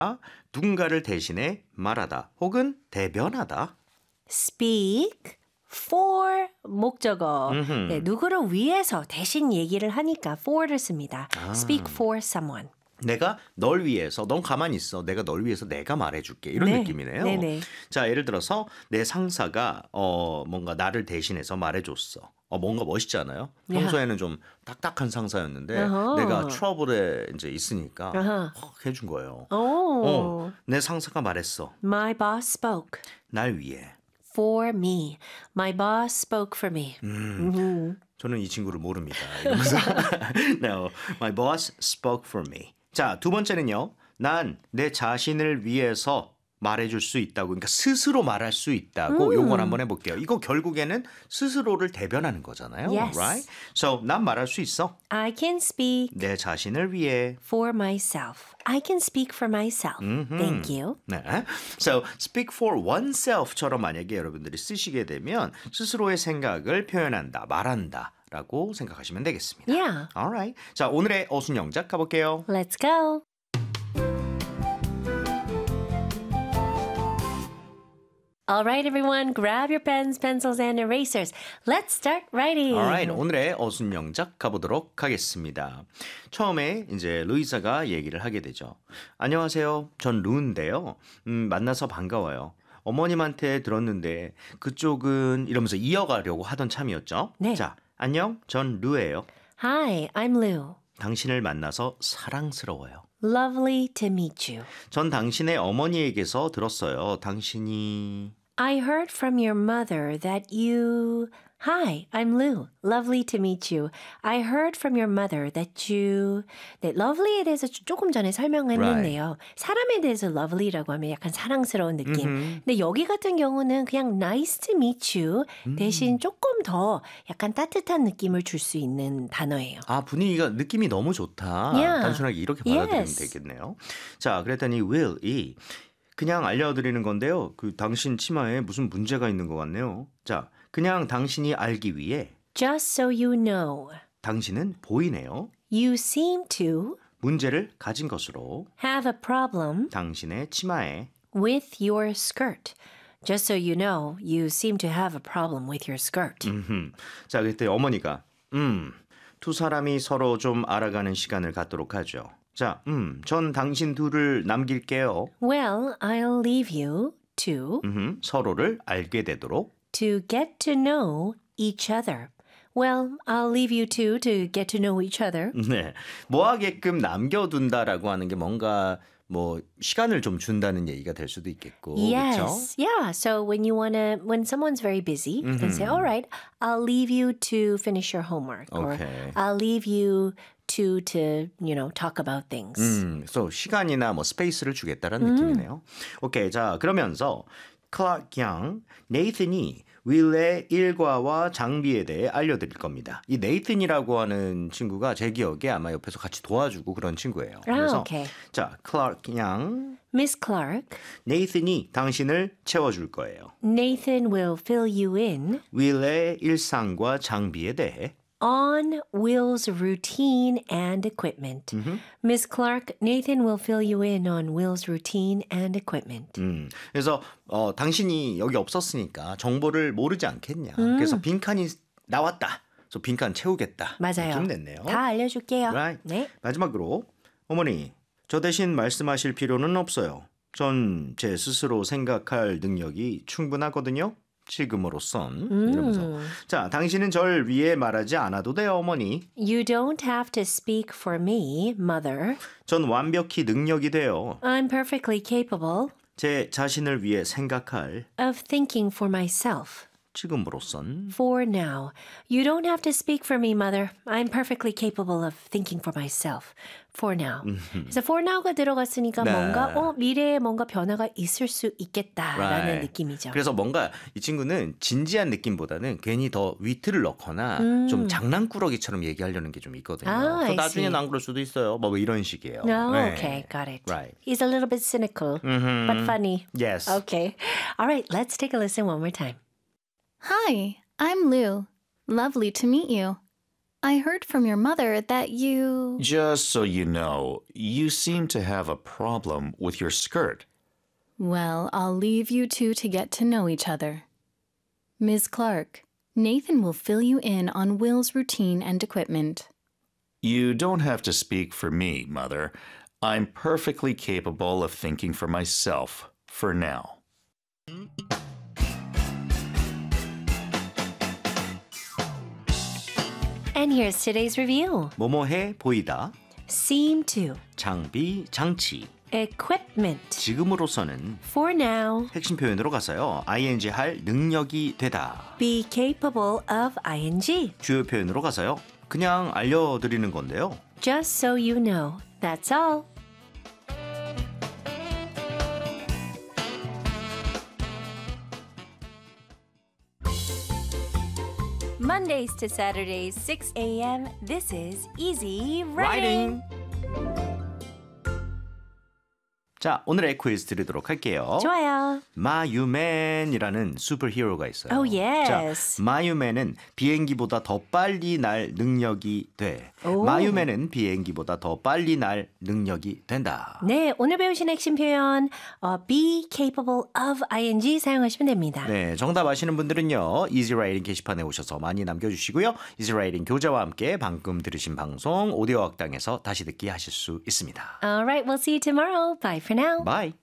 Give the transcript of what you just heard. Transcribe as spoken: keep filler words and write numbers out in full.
누군가를 대신해 말하다 혹은 대변하다. speak for 목적어. 음흠. 네, 누구를 위해서 대신 얘기를 하니까 for를 씁니다. 아. speak for someone. 내가 널 위해서, 넌 가만히 있어. 내가 널 위해서 내가 말해줄게. 이런 네. 느낌이네요. 네네. 자, 예를 들어서 내 상사가 어, 뭔가 나를 대신해서 말해줬어. 어, 뭔가 멋있잖아요. 평소에는 좀 딱딱한 상사였는데 어허. 내가 트러블에 이제 있으니까 어허. 확 해준 거예요. 오. 어, 내 상사가 말했어. My boss spoke 날 위해. for me. My boss spoke for me. 음, 음. 저는 이 친구를 모릅니다. 이러면서 No, my boss spoke for me. 자, 두 번째는요. 난 내 자신을 위해서 말해줄 수 있다고. 그러니까 스스로 말할 수 있다고. 음. 요걸 한번 해볼게요. 이거 결국에는 스스로를 대변하는 거잖아요. Yes. Right? So, 난 말할 수 있어. I can speak 내 자신을 위해. for myself. I can speak for myself. 음흠. Thank you. 네. So, speak for oneself처럼 만약에 여러분들이 쓰시게 되면 스스로의 생각을 표현한다, 말한다 라고 생각하시면 되겠습니다. Yeah. Alright. 자, 오늘의 어순 영작 가볼게요. Let's go. All right, everyone, grab your pens, pencils, and erasers. Let's start writing. Alright. 오늘의 어순 영작 가보도록 하겠습니다. 처음에 이제 루이사가 얘기를 하게 되죠. 안녕하세요. 전 루인데요. 음, 만나서 반가워요. 어머님한테 들었는데 그쪽은 이러면서 이어가려고 하던 참이었죠. 네. 자, 안녕. 전 루예요. Hi, I'm Lou. 당신을 만나서 사랑스러워요. Lovely to meet you. 전 당신의 어머니에게서 들었어요. 당신이... I heard from your mother that you... Hi, I'm Lou. Lovely to meet you. I heard from your mother that you... 네, lovely에 대해서 조금 전에 설명했는데요. 사람에 대해서 lovely라고 하면 약간 사랑스러운 느낌. 음흠. 근데 여기 같은 경우는 그냥 nice to meet you 대신 조금 더 약간 따뜻한 느낌을 줄 수 있는 단어예요. 아, 분위기가 느낌이 너무 좋다. Yeah. 단순하게 이렇게 받아들이면 Yes. 되겠네요. 자, 그랬더니 will이 그냥 알려드리는 건데요. 그 당신 치마에 무슨 문제가 있는 것 같네요. 자, 그냥 당신이 알기 위해 Just so you know, 당신은 보이네요. you seem to 문제를 가진 것으로 have a problem 당신의 치마에 with your skirt. Just so you know, you seem to have a problem with your skirt. 음흠. 자, 그때 어머니가 음, 두 사람이 서로 좀 알아가는 시간을 갖도록 하죠. 자, 음, 전 당신 둘을 남길게요. Well, I'll leave you to 음흠, 서로를 알게 되도록. to get to know each other. Well, I'll leave you two to get to know each other. 네, 뭐 하게끔 남겨둔다라고 하는 게 뭔가 뭐 시간을 좀 준다는 얘기가 될 수도 있겠고, Yes. 그렇죠? Yeah. So when you want to, when someone's very busy, you can say, all right, I'll leave you to finish your homework. Okay. Or I'll leave you to, to, you know, talk about things. 음, so 시간이나 뭐 스페이스를 주겠다라는 느낌이네요. 오케이, 자 그러면서 클라크 양, 네이튼이 윌의 일과와 장비에 대해 알려드릴 겁니다. 이 네이튼이라고 하는 친구가 제 기억에 아마 옆에서 같이 도와주고 그런 친구예요. 그래서 아, 오케이. 자, 클라크 양, Miss Clark, 네이튼이 당신을 채워줄 거예요. Nathan will fill you in 윌의 일상과 장비에 대해 on Will's routine and equipment. Miss Clark, Nathan will fill you in on Will's routine and equipment. 음, 그래서 어, 당신이 여기 없었으니까 정보를 모르지 않겠냐. 그래서 빈칸이 나왔다. 그래서 빈칸 채우겠다. 맞아요. 좀 냈네요. 다 알려줄게요. Right. 네. 마지막으로 어머니, 저 대신 말씀하실 필요는 없어요. 전 제 스스로 생각할 능력이 충분하거든요. 지금으로선 이러면서 자, 당신은 절 위해 말하지 않아도 돼요, 어머니. You don't have to speak for me, mother. 전 완벽히 능력이 돼요. I'm perfectly capable 제 자신을 위해 생각할 of thinking for myself. 지금으로선 For now. You don't have to speak for me, mother. I'm perfectly capable of thinking for myself. For now. 그래서 for now가 들어갔으니까 네. 뭔가 어, 미래에 뭔가 변화가 있을 수 있겠다라는 Right. 느낌이죠. 그래서 뭔가 이 친구는 진지한 느낌보다는 괜히 더 위트를 넣거나 좀 장난꾸러기처럼 얘기하려는 게 좀 있거든요. 아, 그래서 I 나중에 see. 난 그럴 수도 있어요. 뭐 이런 식이에요. No, 네. okay, got it. Right. He's a little bit cynical, but funny. Yes. Okay. All right, let's take a listen one more time. Hi, I'm Lou. Lovely to meet you. I heard from your mother that you... Just so you know, you seem to have a problem with your skirt. Well, I'll leave you two to get to know each other. Miz Clark, Nathan will fill you in on Will's routine and equipment. You don't have to speak for me, Mother. I'm perfectly capable of thinking for myself, for now. And here's today's review. 뭐뭐해 보이다. Seem to. 장비, 장치. Equipment. 지금으로서는 For now. 핵심 표현으로 가서요. ing 할 능력이 되다. Be capable of ing. 주요 표현으로 가서요. 그냥 알려드리는 건데요. Just so you know. That's all. Mondays to Saturdays, six a.m. This is Easy Writing. 자, 오늘의 퀴즈 드리도록 할게요. 좋아요. 마유맨이라는 슈퍼히어로가 있어요. Oh, yes. 자, 마유맨은 비행기보다 더 빨리 날 능력이 돼. 오. 마유맨은 비행기보다 더 빨리 날 능력이 된다. 네, 오늘 배우신 핵심 표현 어, be capable of ing 사용하시면 됩니다. 네, 정답 아시는 분들은요. Easy Writing 게시판에 오셔서 많이 남겨주시고요. Easy Writing 교재와 함께 방금 들으신 방송 오디오 학당에서 다시 듣기 하실 수 있습니다. All right, we'll see you tomorrow. Bye for now. Bye.